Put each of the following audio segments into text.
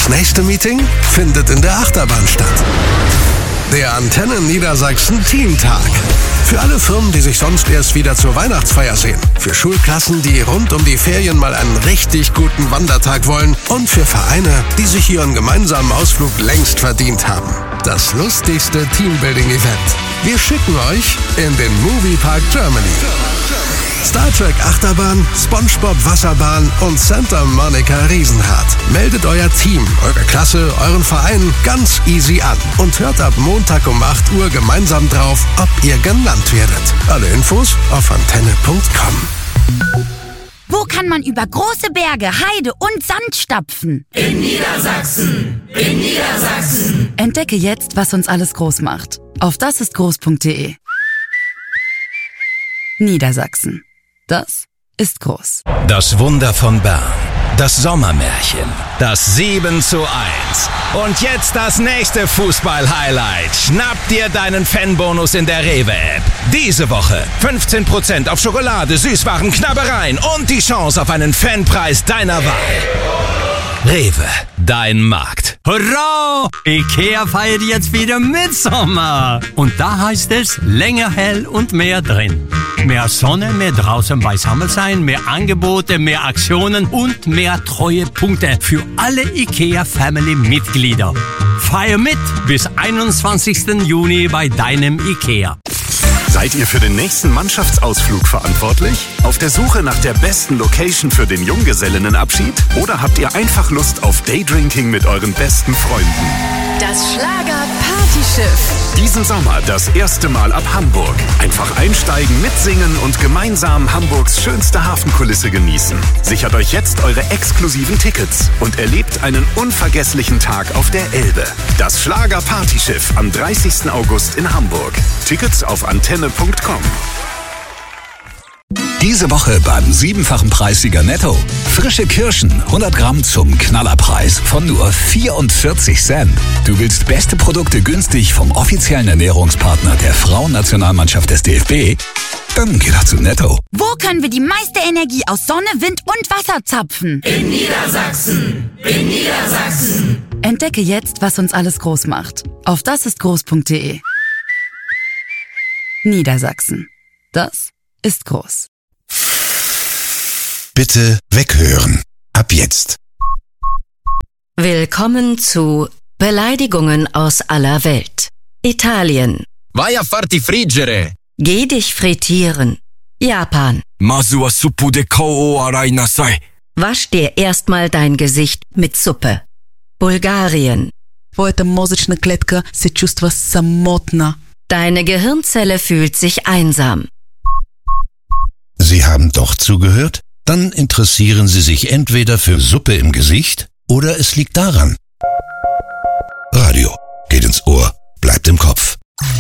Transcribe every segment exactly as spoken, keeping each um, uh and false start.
Das nächste Meeting findet in der Achterbahn statt. Der Antenne Niedersachsen Teamtag. Für alle Firmen, die sich sonst erst wieder zur Weihnachtsfeier sehen. Für Schulklassen, die rund um die Ferien mal einen richtig guten Wandertag wollen. Und für Vereine, die sich ihren gemeinsamen Ausflug längst verdient haben. Das lustigste Teambuilding-Event. Wir schicken euch in den Moviepark Germany. Star Trek Achterbahn, SpongeBob Wasserbahn und Santa Monica Riesenrad. Meldet euer Team, eure Klasse, euren Verein ganz easy an und hört ab Montag um acht Uhr gemeinsam drauf, ob ihr genannt werdet. Alle Infos auf antenne punkt com. Wo kann man über große Berge, Heide und Sand stapfen? In Niedersachsen! In Niedersachsen! Entdecke jetzt, was uns alles groß macht. Auf dasistgroß punkt de. Niedersachsen. Das ist groß. Das Wunder von Bern. Das Sommermärchen. Das sieben zu eins. Und jetzt das nächste Fußball-Highlight. Schnapp dir deinen Fanbonus in der Rewe-App. Diese Woche fünfzehn Prozent auf Schokolade, Süßwaren, Knabbereien und die Chance auf einen Fanpreis deiner Wahl. Rewe, dein Markt. Hurra! Ikea feiert jetzt wieder Mitsommer. Und da heißt es länger hell und mehr drin. Mehr Sonne, mehr draußen beisammen sein, mehr Angebote, mehr Aktionen und mehr Treuepunkte für alle Ikea-Family-Mitglieder. Feier mit bis einundzwanzigsten Juni bei deinem Ikea. Seid ihr für den nächsten Mannschaftsausflug verantwortlich? Auf der Suche nach der besten Location für den Junggesellinnenabschied? Oder habt ihr einfach Lust auf Daydrinking mit euren besten Freunden? Das Schlager-Partyschiff. Diesen Sommer das erste Mal ab Hamburg. Einfach einsteigen, mitsingen und gemeinsam Hamburgs schönste Hafenkulisse genießen. Sichert euch jetzt eure exklusiven Tickets und erlebt einen unvergesslichen Tag auf der Elbe. Das Schlager-Partyschiff am dreißigsten August in Hamburg. Tickets auf antenne punkt com. Diese Woche beim siebenfachen Preissieger Netto. Frische Kirschen, hundert Gramm zum Knallerpreis von nur vierundvierzig Cent. Du willst beste Produkte günstig vom offiziellen Ernährungspartner der Frauennationalmannschaft des D F B? Dann geh doch zu Netto. Wo können wir die meiste Energie aus Sonne, Wind und Wasser zapfen? In Niedersachsen! In Niedersachsen! Entdecke jetzt, was uns alles groß macht. Auf dasistgroß punkt de. Niedersachsen. Das ist groß. Bitte weghören. Ab jetzt. Willkommen zu Beleidigungen aus aller Welt. Italien. Vai a farti friggere. Geh dich frittieren. Japan. Mazu wa suppu de kao o arai nasai. Wasch dir erstmal dein Gesicht mit Suppe. Bulgarien. Твоята мозъчна клетка се чувства самотна. Deine Gehirnzelle fühlt sich einsam. Sie haben doch zugehört? Dann interessieren Sie sich entweder für Suppe im Gesicht oder es liegt daran. Radio geht ins Ohr, bleibt im Kopf.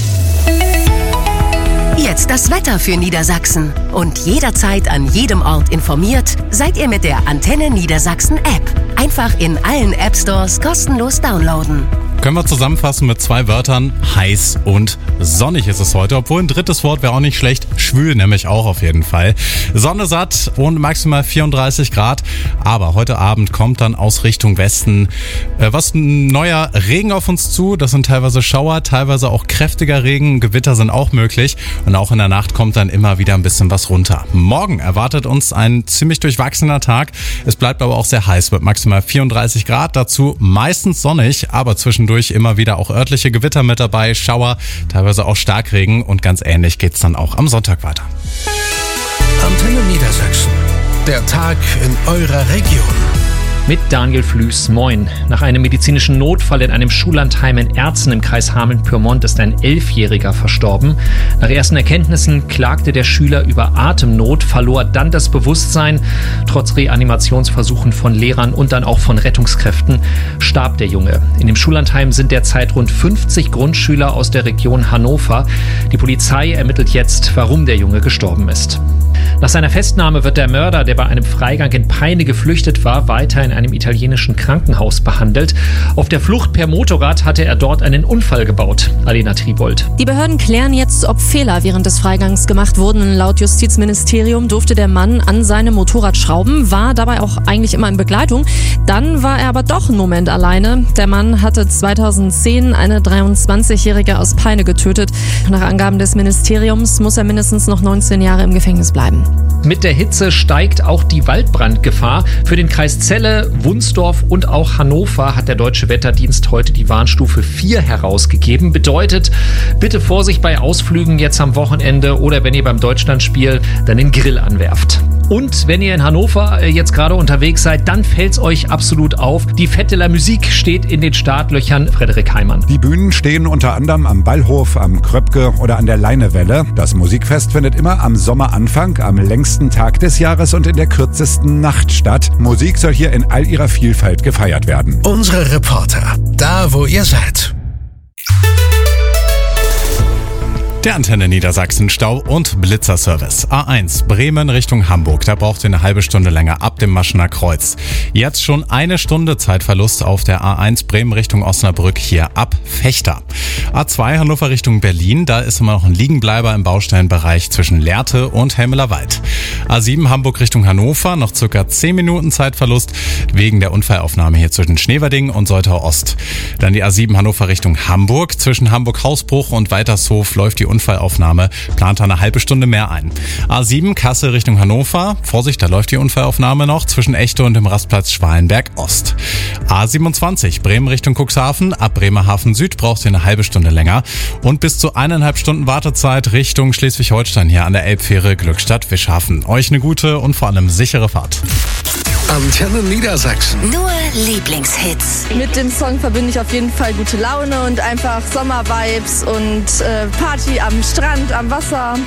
Jetzt das Wetter für Niedersachsen. Und jederzeit an jedem Ort informiert, seid ihr mit der Antenne Niedersachsen App. Einfach in allen App Stores kostenlos downloaden. Können wir zusammenfassen mit zwei Wörtern. Heiß und sonnig ist es heute. Obwohl ein drittes Wort wäre auch nicht schlecht. Schwül nämlich auch auf jeden Fall. Sonne satt und maximal vierunddreißig Grad. Aber heute Abend kommt dann aus Richtung Westen äh, was ein neuer Regen auf uns zu. Das sind teilweise Schauer, teilweise auch kräftiger Regen. Gewitter sind auch möglich. Und auch in der Nacht kommt dann immer wieder ein bisschen was runter. Morgen erwartet uns ein ziemlich durchwachsener Tag. Es bleibt aber auch sehr heiß. Wird maximal vierunddreißig Grad. Dazu meistens sonnig, aber zwischendurch durch immer wieder auch örtliche Gewitter mit dabei, Schauer, teilweise auch Starkregen und ganz ähnlich geht's dann auch am Sonntag weiter. Antenne Niedersachsen. Der Tag in eurer Region. Mit Daniel Flüß, moin. Nach einem medizinischen Notfall in einem Schullandheim in Erzen im Kreis Hameln-Pyrmont ist ein Elfjähriger verstorben. Nach ersten Erkenntnissen klagte der Schüler über Atemnot, verlor dann das Bewusstsein. Trotz Reanimationsversuchen von Lehrern und dann auch von Rettungskräften starb der Junge. In dem Schullandheim sind derzeit rund fünfzig Grundschüler aus der Region Hannover. Die Polizei ermittelt jetzt, warum der Junge gestorben ist. Nach seiner Festnahme wird der Mörder, der bei einem Freigang in Peine geflüchtet war, weiter in einem italienischen Krankenhaus behandelt. Auf der Flucht per Motorrad hatte er dort einen Unfall gebaut. Alena Tribold. Die Behörden klären jetzt, ob Fehler während des Freigangs gemacht wurden. Laut Justizministerium durfte der Mann an seinem Motorrad schrauben, war dabei auch eigentlich immer in Begleitung. Dann war er aber doch einen Moment alleine. Der Mann hatte zweitausendzehn eine dreiundzwanzigjährige aus Peine getötet. Nach Angaben des Ministeriums muss er mindestens noch neunzehn Jahre im Gefängnis bleiben. Mit der Hitze steigt auch die Waldbrandgefahr. Für den Kreis Celle, Wunsdorf und auch Hannover hat der Deutsche Wetterdienst heute die Warnstufe vier herausgegeben. Bedeutet, bitte Vorsicht bei Ausflügen jetzt am Wochenende oder wenn ihr beim Deutschlandspiel dann den Grill anwerft. Und wenn ihr in Hannover jetzt gerade unterwegs seid, dann fällt's euch absolut auf. Die Fête de la Musique steht in den Startlöchern. Frederik Heimann. Die Bühnen stehen unter anderem am Ballhof, am Kröpke oder an der Leinewelle. Das Musikfest findet immer am Sommeranfang, am längsten Tag des Jahres und in der kürzesten Nacht statt. Musik soll hier in all ihrer Vielfalt gefeiert werden. Unsere Reporter, da wo ihr seid. Der Antenne Niedersachsen Stau- und Blitzerservice. A eins Bremen Richtung Hamburg. Da braucht ihr eine halbe Stunde länger ab dem Maschener Kreuz. Jetzt schon eine Stunde Zeitverlust auf der A eins Bremen Richtung Osnabrück hier ab Vechta. A zwei Hannover Richtung Berlin. Da ist immer noch ein Liegenbleiber im Baustellenbereich zwischen Lehrte und Helmelerwald. A sieben Hamburg Richtung Hannover. Noch circa zehn Minuten Zeitverlust wegen der Unfallaufnahme hier zwischen Schneverding und Soltau Ost. Dann die A sieben Hannover Richtung Hamburg. Zwischen Hamburg-Hausbruch und Weitershof läuft die Unfallaufnahme, plant eine halbe Stunde mehr ein. A sieben Kassel Richtung Hannover. Vorsicht, da läuft die Unfallaufnahme noch zwischen Echte und dem Rastplatz Schwalenberg Ost. A siebenundzwanzig Bremen Richtung Cuxhaven. Ab Bremerhaven Süd braucht ihr eine halbe Stunde länger. Und bis zu eineinhalb Stunden Wartezeit Richtung Schleswig-Holstein hier an der Elbfähre Glückstadt-Wischhafen. Euch eine gute und vor allem sichere Fahrt. Antenne Niedersachsen. Nur Lieblingshits. Mit dem Song verbinde ich auf jeden Fall gute Laune und einfach Sommer-Vibes und äh, Party am Strand, am Wasser.